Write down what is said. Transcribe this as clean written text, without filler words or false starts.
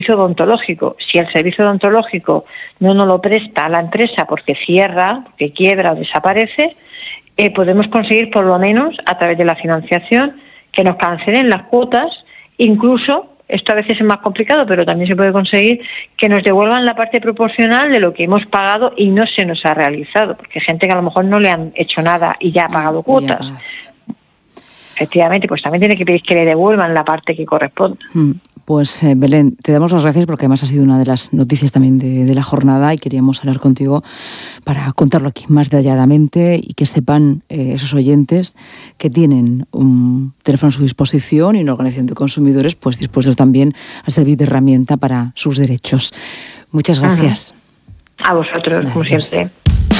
odontológico. Si el servicio odontológico no nos lo presta a la empresa porque cierra, porque quiebra o desaparece, podemos conseguir por lo menos a través de la financiación que nos cancelen las cuotas, incluso, esto a veces es más complicado, pero también se puede conseguir que nos devuelvan la parte proporcional de lo que hemos pagado y no se nos ha realizado, porque hay gente que a lo mejor no le han hecho nada y ya ha pagado cuotas. Efectivamente, pues también tiene que pedir que le devuelvan la parte que corresponda. Pues Belén, te damos las gracias porque además ha sido una de las noticias también de la jornada y queríamos hablar contigo para contarlo aquí más detalladamente y que sepan esos oyentes que tienen un teléfono a su disposición y una organización de consumidores pues dispuestos también a servir de herramienta para sus derechos. Muchas gracias. A vosotros, como siempre.